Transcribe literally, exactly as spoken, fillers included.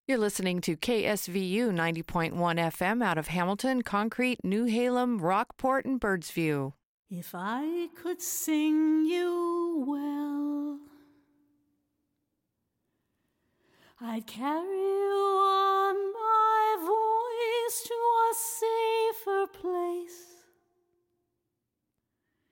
You're listening to K S V U ninety point one F M out of Hamilton, Concrete, New Halem, Rockport, and Birdsview. If I could sing you well, I'd carry